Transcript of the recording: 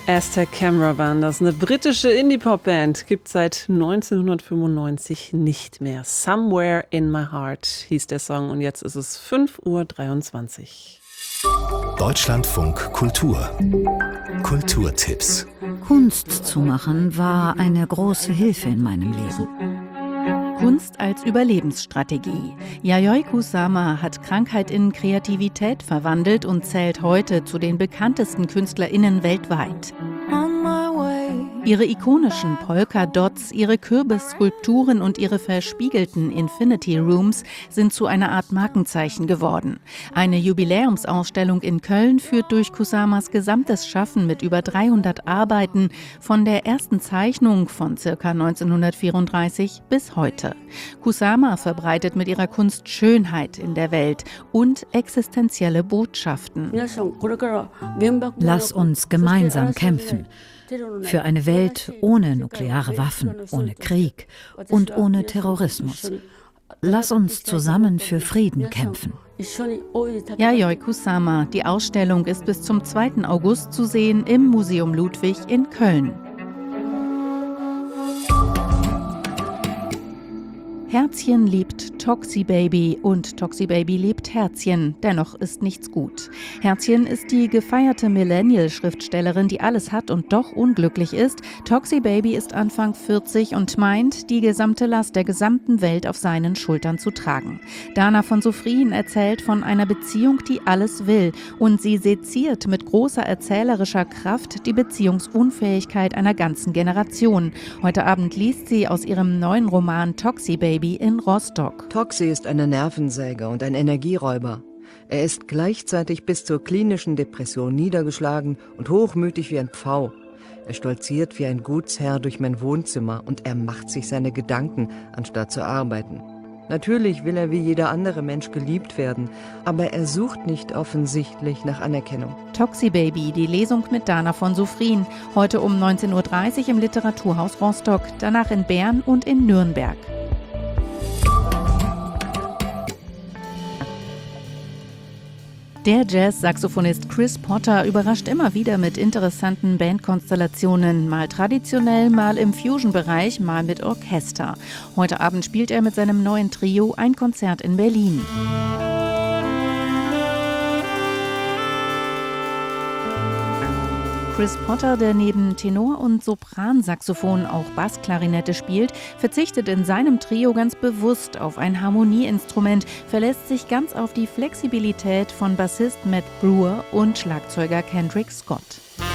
Aztec Camera waren das. Eine britische Indie-Pop-Band, gibt seit 1995 nicht mehr. Somewhere in My Heart hieß der Song und jetzt ist es 5:23 Uhr. Deutschlandfunk Kultur. Kulturtipps. Kunst zu machen war eine große Hilfe in meinem Leben. Kunst als Überlebensstrategie. Yayoi Kusama hat Krankheit in Kreativität verwandelt und zählt heute zu den bekanntesten KünstlerInnen weltweit. Ihre ikonischen Polka-Dots, ihre Kürbisskulpturen und ihre verspiegelten Infinity Rooms sind zu einer Art Markenzeichen geworden. Eine Jubiläumsausstellung in Köln führt durch Kusamas gesamtes Schaffen mit über 300 Arbeiten von der ersten Zeichnung von ca. 1934 bis heute. Kusama verbreitet mit ihrer Kunst Schönheit in der Welt und existenzielle Botschaften. Lass uns gemeinsam kämpfen. Für eine Welt ohne nukleare Waffen, ohne Krieg und ohne Terrorismus. Lass uns zusammen für Frieden kämpfen. Yayoi Kusama. Die Ausstellung ist bis zum 2. August zu sehen im Museum Ludwig in Köln. Herzchen liebt Toxi Baby und Toxi Baby liebt Herzchen. Dennoch ist nichts gut. Herzchen ist die gefeierte Millennial-Schriftstellerin, die alles hat und doch unglücklich ist. Toxi Baby ist Anfang 40 und meint, die gesamte Last der gesamten Welt auf seinen Schultern zu tragen. Dana von Sophrien erzählt von einer Beziehung, die alles will. Und sie seziert mit großer erzählerischer Kraft die Beziehungsunfähigkeit einer ganzen Generation. Heute Abend liest sie aus ihrem neuen Roman Toxi Baby in Rostock. Toxi ist eine Nervensäge und ein Energieräuber. Er ist gleichzeitig bis zur klinischen Depression niedergeschlagen und hochmütig wie ein Pfau. Er stolziert wie ein Gutsherr durch mein Wohnzimmer und er macht sich seine Gedanken, anstatt zu arbeiten. Natürlich will er wie jeder andere Mensch geliebt werden, aber er sucht nicht offensichtlich nach Anerkennung. Toxi Baby, die Lesung mit Dana von Sophrien. Heute um 19:30 Uhr im Literaturhaus Rostock, danach in Bern und in Nürnberg. Der Jazz-Saxophonist Chris Potter überrascht immer wieder mit interessanten Bandkonstellationen, mal traditionell, mal im Fusion-Bereich, mal mit Orchester. Heute Abend spielt er mit seinem neuen Trio ein Konzert in Berlin. Chris Potter, der neben Tenor- und Sopransaxophon auch Bassklarinette spielt, verzichtet in seinem Trio ganz bewusst auf ein Harmonieinstrument, verlässt sich ganz auf die Flexibilität von Bassist Matt Brewer und Schlagzeuger Kendrick Scott.